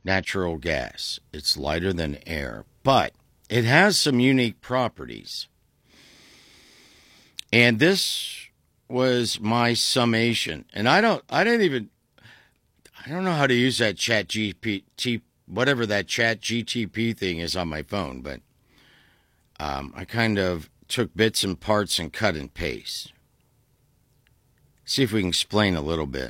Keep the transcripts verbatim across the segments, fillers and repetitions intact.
natural gas. It's lighter than air, but it has some unique properties. And this was my summation. And I don't, I didn't even, I don't know how to use that chat G P T, whatever that chat G T P thing is on my phone, but um, I kind of took bits and parts and cut and paste. See if we can explain a little bit.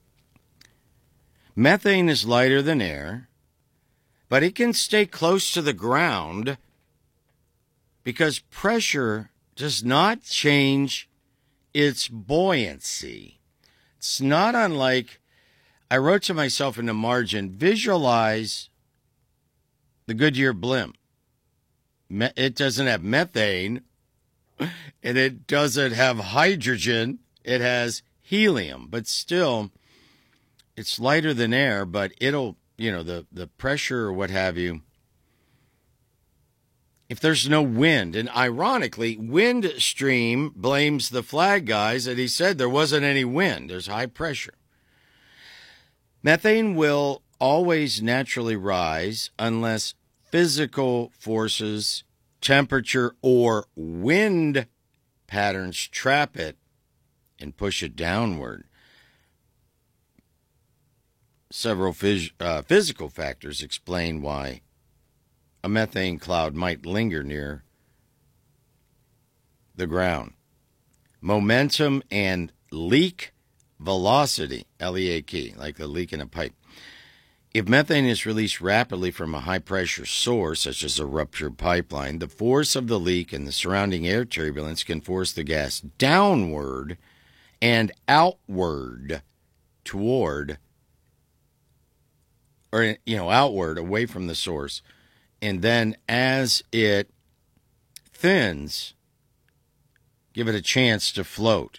Methane is lighter than air, but it can stay close to the ground because pressure does not change its buoyancy. It's not unlike, I wrote to myself in the margin, visualize the Goodyear blimp. It doesn't have methane, and it doesn't have hydrogen. It has helium, but still, it's lighter than air, but it'll, you know, the, the pressure or what have you, if there's no wind, and ironically, Windstream blames the flag guys that he said there wasn't any wind. There's high pressure. Methane will always naturally rise unless physical forces, temperature, or wind patterns trap it and push it downward. Several phys- uh, physical factors explain why a methane cloud might linger near the ground. Momentum and leak velocity, L E A K, like a leak in a pipe. If methane is released rapidly from a high-pressure source, such as a ruptured pipeline, the force of the leak and the surrounding air turbulence can force the gas downward and outward toward, or, you know, outward, away from the source. And then as it thins, give it a chance to float.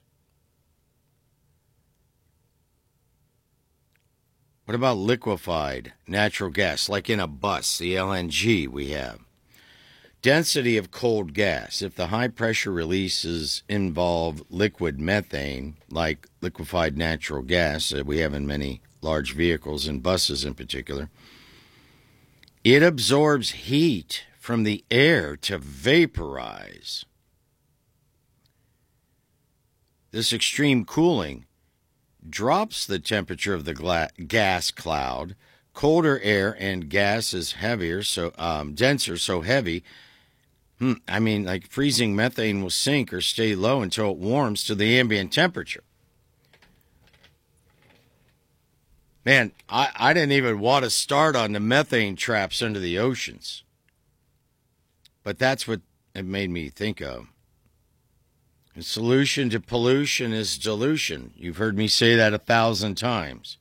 What about liquefied natural gas, like in a bus, the L N G we have? Density of cold gas. If the high-pressure releases involve liquid methane, like liquefied natural gas that we have in many large vehicles and buses in particular, it absorbs heat from the air to vaporize. This extreme cooling drops the temperature of the gla- gas cloud. Colder air and gas is heavier, so um, denser, so heavy. Hmm, I mean, like freezing methane will sink or stay low until it warms to the ambient temperature. Man, I, I didn't even want to start on the methane traps under the oceans. But that's what it made me think of. The solution to pollution is dilution. You've heard me say that a thousand times.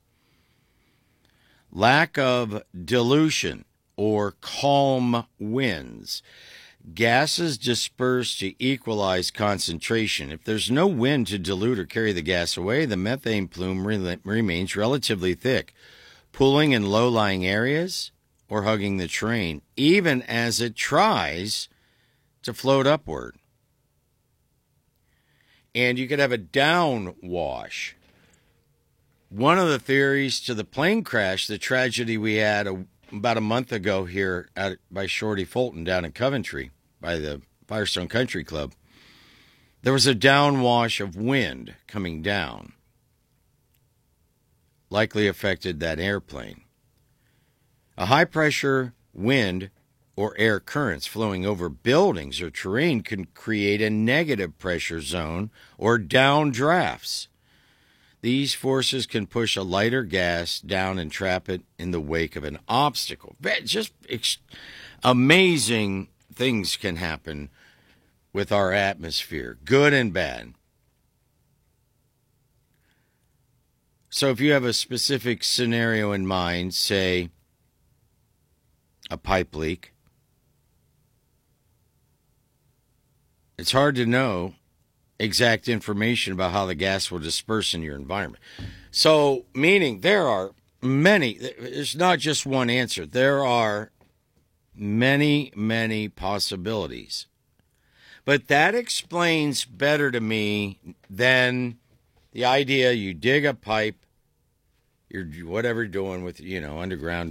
Lack of dilution or calm winds. Gases disperse to equalize concentration. If there's no wind to dilute or carry the gas away, the methane plume re- remains relatively thick, pooling in low-lying areas or hugging the terrain, even as it tries to float upward. And you could have a downwash. One of the theories to the plane crash, the tragedy we had a, about a month ago here at, by Shorty Fulton down in Coventry by the Firestone Country Club, there was a downwash of wind coming down. Likely affected that airplane. A high-pressure wind or air currents flowing over buildings or terrain can create a negative pressure zone or downdrafts. These forces can push a lighter gas down and trap it in the wake of an obstacle. Just ex- amazing things can happen with our atmosphere, good and bad. So if you have a specific scenario in mind, say a pipe leak, it's hard to know exact information about how the gas will disperse in your environment. So, meaning there are many, there's not just one answer. There are many, many possibilities. But that explains better to me than the idea you dig a pipe, you're whatever you're doing with, you know, underground